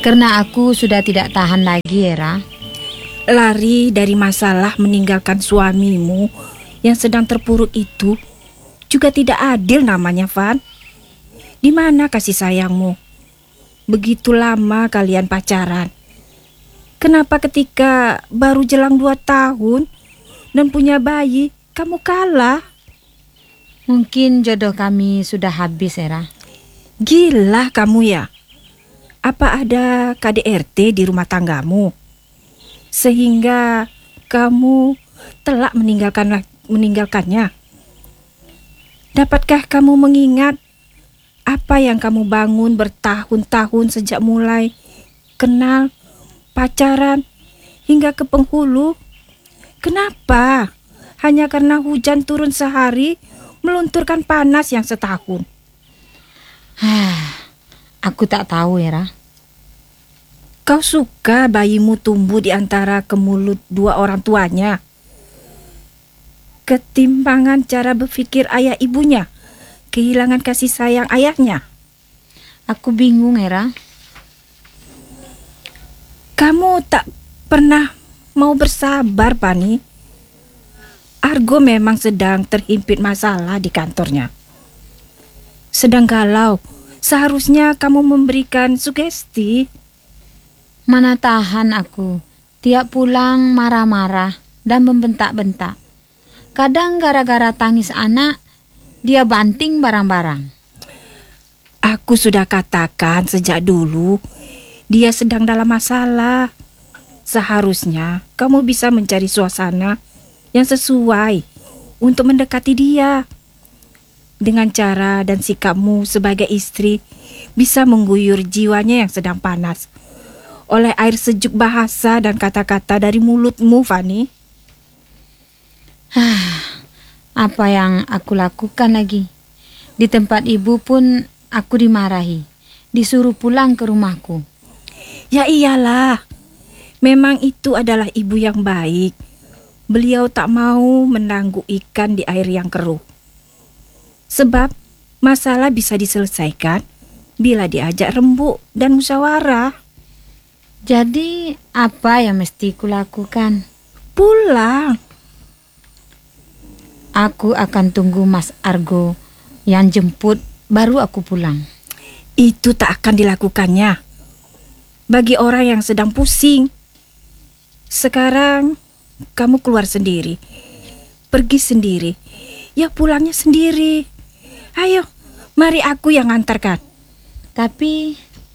Karena aku sudah tidak tahan lagi, Hera. Lari dari masalah meninggalkan suamimu yang sedang terpuruk itu juga tidak adil namanya, Van. Di mana kasih sayangmu? Begitu lama kalian pacaran. Kenapa ketika baru jelang 2 tahun dan punya bayi, kamu kalah? Mungkin jodoh kami sudah habis, Hera. Gila kamu ya. Apa ada KDRT di rumah tanggamu? Sehingga kamu telak meninggalkannya. Dapatkah kamu mengingat apa yang kamu bangun bertahun-tahun sejak mulai kenal, pacaran, hingga ke penghulu? Kenapa? Hanya karena hujan turun sehari melunturkan panas yang setahun. Aku tak tahu, Hera. Kau suka bayimu tumbuh di antara kemulut 2 orang tuanya? Ketimpangan cara berpikir ayah ibunya, kehilangan kasih sayang ayahnya. Aku bingung, Hera. Kamu tak pernah mau bersabar, Pani. Argo memang sedang terhimpit masalah di kantornya. Sedang galau, seharusnya kamu memberikan sugesti. Mana tahan aku. Tiap pulang marah-marah dan membentak-bentak. Kadang gara-gara tangis anak, dia banting barang-barang. Aku sudah katakan sejak dulu, dia sedang dalam masalah. Seharusnya kamu bisa mencari suasana yang sesuai untuk mendekati dia. Dengan cara dan sikapmu sebagai istri, bisa mengguyur jiwanya yang sedang panas oleh air sejuk bahasa dan kata-kata dari mulutmu, Fani. Apa yang aku lakukan lagi? Di tempat ibu pun aku dimarahi, disuruh pulang ke rumahku. Ya iyalah, memang itu adalah ibu yang baik. Beliau tak mau menangguk ikan di air yang keruh. Sebab masalah bisa diselesaikan bila diajak rembuk dan musyawarah. Jadi apa yang mesti kulakukan? Pulang. Aku akan tunggu Mas Argo yang jemput baru aku pulang. Itu tak akan dilakukannya. Bagi orang yang sedang pusing. Sekarang kamu keluar sendiri. Pergi sendiri. Ya pulangnya sendiri. Ayo, mari aku yang antarkan. Tapi